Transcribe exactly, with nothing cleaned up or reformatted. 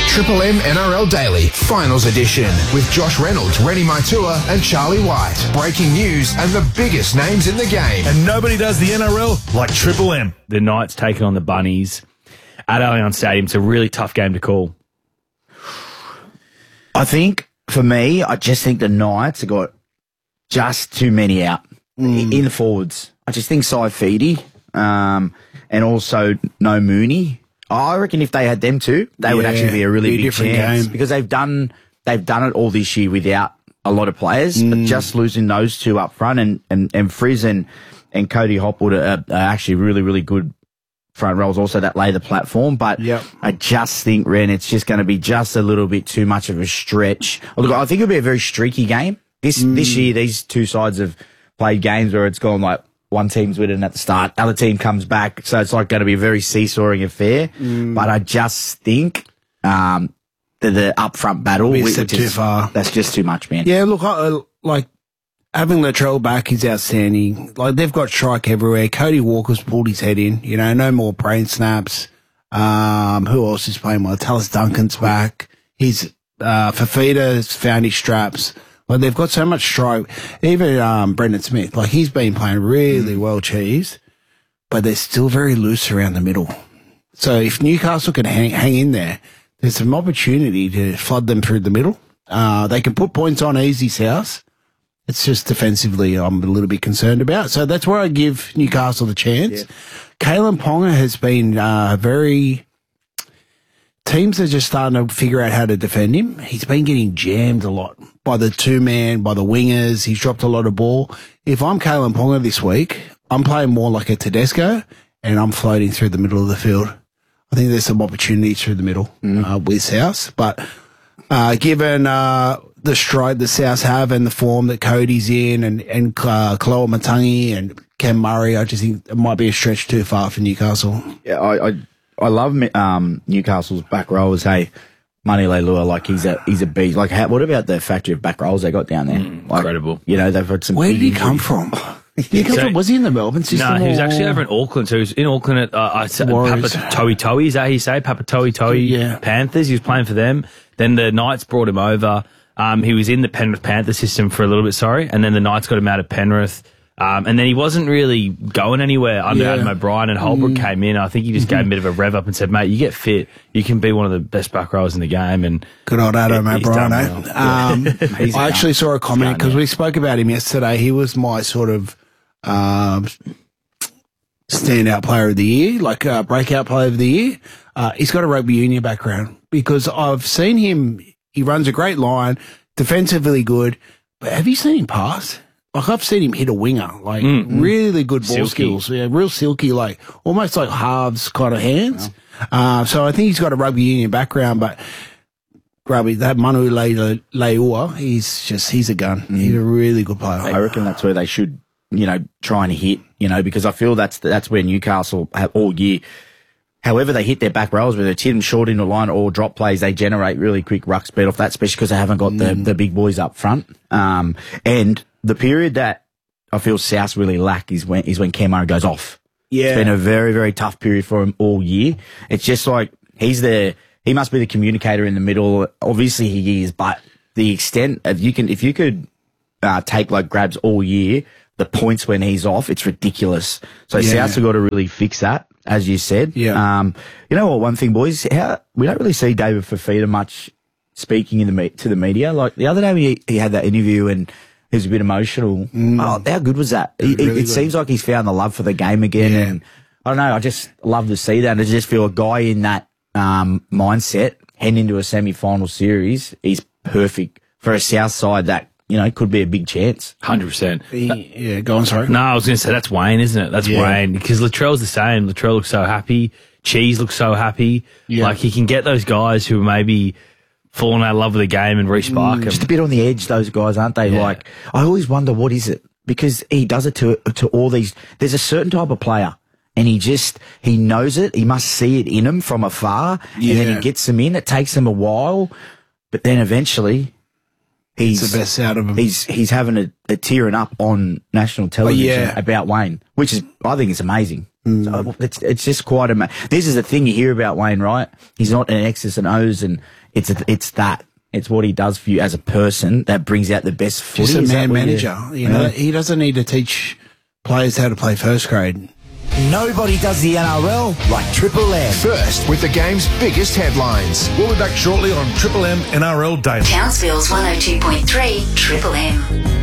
Triple M N R L Daily, Finals Edition, with Josh Reynolds, Rennie Maitua and Charlie White. Breaking news and the biggest names in the game. And nobody does the N R L like Triple M. The Knights taking on the Bunnies at Allianz Stadium. It's a really tough game to call. I think, for me, I just think the Knights have got just too many out mm. in the forwards. I just think Saifidi um, and also no Mooney. I reckon if they had them two, they yeah, would actually be a really be a big chance game. Because they've done they've done it all this year without a lot of players, mm. but just losing those two up front and and and Frizz and, and Cody Hopwood are, are actually really really good front rows also that lay the platform. But yep. I just think, Ren, it's just going to be just a little bit too much of a stretch. Look, I think it'll be a very streaky game this mm. this year. These two sides have played games where it's gone like. One team's winning at the start, other team comes back, so it's like going to be a very seesawing affair. Mm. But I just think um, the, the upfront battle, we which too is, far. That's just too much, man. Yeah, look, I, like having Latrell back is outstanding. Like they've got strike everywhere. Cody Walker's pulled his head in. You know, no more brain snaps. Um, who else is playing well? Tallis Duncan's back. He's uh, Fafita's found his straps. Like they've got so much strike. Even um, Brendan Smith, like he's been playing really mm. well, Cheese, but they're still very loose around the middle. So if Newcastle can hang, hang in there, there's some opportunity to flood them through the middle. Uh, they can put points on easy South. It's just defensively I'm a little bit concerned about. So that's where I give Newcastle the chance. Yeah. Kalen Ponga has been uh, very... Teams are just starting to figure out how to defend him. He's been getting jammed a lot by the two-man, by the wingers. He's dropped a lot of ball. If I'm Kalen Ponga this week, I'm playing more like a Tedesco, and I'm floating through the middle of the field. I think there's some opportunities through the middle mm. uh, with South. But uh, given uh, the stride the Souths have and the form that Cody's in and, and uh, Kaloa Matangi and Cam Murray, I just think it might be a stretch too far for Newcastle. Yeah, I... I I love um, Newcastle's back rowers. Hey, Mani Leilua, like he's a he's a beast. Like, how, what about the factory of back rows they got down there? Mm, like, incredible. You know, they've had some. Where did he come from? He come so, from? Was he in the Melbourne system? No, he was actually over in Auckland. So he was in Auckland at uh, Papa Toi Toi. Is that how you say Papa Toi Toi yeah. Panthers? He was playing for them. Then the Knights brought him over. Um, he was in the Penrith Panther system for a little bit. Sorry, and then the Knights got him out of Penrith. Um, and then he wasn't really going anywhere under yeah. Adam O'Brien, and Holbrook mm. came in. I think he just gave him a bit of a rev up and said, mate, you get fit, you can be one of the best back rowers in the game. And good old Adam yeah, O'Brien, eh? Well. Um, I actually saw a comment because we spoke about him yesterday. He was my sort of um, standout player of the year, like uh, breakout player of the year. Uh, he's got a rugby union background because I've seen him. He runs a great line, defensively good. But have you seen him pass? Like, I've seen him hit a winger, like, mm, really good ball silky. skills. Yeah, real silky, like, almost like halves kind of hands. Yeah. Uh, so I think he's got a rugby union background, but rugby, that Manu Leilua, he's just, he's a gun. Mm. He's a really good player. I reckon that's where they should, you know, try and hit, you know, because I feel that's that's where Newcastle have all year. However they hit their back rows, whether it's hit them short in the line or drop plays, they generate really quick ruck speed off that, especially because they haven't got mm. the, the big boys up front. Um, and the period that I feel South really lack is when is when Cam Murray goes off. Yeah. It's been a very, very tough period for him all year. It's just like he's the he must be the communicator in the middle. Obviously he is, but the extent of you can if you could uh, take like grabs all year, the points when he's off, it's ridiculous. So yeah. South's have got to really fix that, as you said. Yeah. Um, you know what? One thing, boys, how we don't really see David Fafita much speaking in the to the media. Like the other day, he, he had that interview and he was a bit emotional. Mm. Oh, how good was that? It, really it, it seems like he's found the love for the game again. Yeah. And I don't know. I just love to see that. And I just feel a guy in that um, mindset heading into a semi-final series is perfect for a South side that, you know, could be a big chance. one hundred percent. Yeah, go on, sorry. No, I was going to say that's Wayne, isn't it? That's yeah. Wayne. Because Latrell's the same. Latrell looks so happy. Cheese looks so happy. Yeah. Like, he can get those guys who maybe fallen out of love with the game and re-spark mm, them. Just a bit on the edge, those guys, aren't they? Yeah. Like, I always wonder, what is it? Because he does it to to all these... There's a certain type of player, and he just... He knows it. He must see it in him from afar, yeah. and then he gets them in. It takes him a while, but then eventually... He's it's the best out of him. He's he's having a, a tearing up on national television oh, yeah. about Wayne, which is I think it's amazing. So it's it's just quite a. This is the thing you hear about Wayne, right? He's not an X's and O's, and it's a, it's that. It's what he does for you as a person that brings out the best footy. Just a Is that man what you- manager. You know, Yeah. he doesn't need to teach players how to play first grade. Nobody does the N R L like Triple M. First, with the game's biggest headlines. We'll be back shortly on Triple M N R L Daily. Townsville's one oh two point three Triple M.